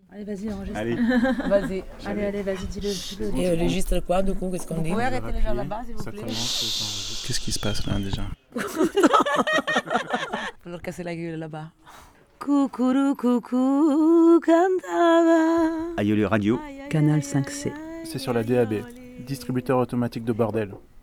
Allez, vas-y, enregistre. Allez. Vas-y. Allez, vas-y, dis-le. Et registre quoi, du coup, qu'est-ce qu'on dit? Vous Vous pouvez arrêter les gens là-bas, s'il vous Ça plaît? commence. Qu'est-ce qui se passe là déjà? Faut leur casser la gueule là-bas. Coucou, coucou, cantava. Aïeul Radio. Canal 5C. C'est sur la DAB, distributeur automatique de bordel.